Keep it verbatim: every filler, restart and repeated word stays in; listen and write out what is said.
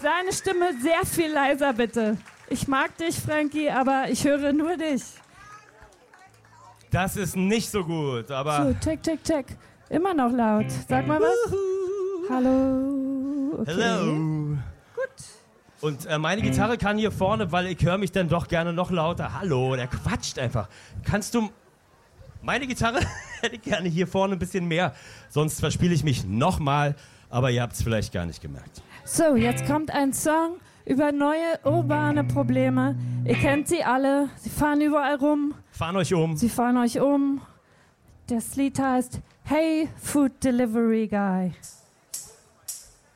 Seine Stimme sehr viel leiser, bitte. Ich mag dich, Frankie, aber ich höre nur dich. Das ist nicht so gut, aber... So, check, check, check. Immer noch laut. Sag mal was. Hallo. Okay. Hello. Gut. Und äh, meine Gitarre kann hier vorne, weil ich höre mich dann doch gerne noch lauter. Hallo, der quatscht einfach. Kannst du... Meine Gitarre hätte ich gerne hier vorne ein bisschen mehr. Sonst verspiele ich mich nochmal. Aber ihr habt es vielleicht gar nicht gemerkt. So, jetzt kommt ein Song über neue urbane Probleme. Ihr kennt sie alle. Sie fahren überall rum. Fahren euch um. Sie fahren euch um. Das Lied heißt Hey Food Delivery Guy.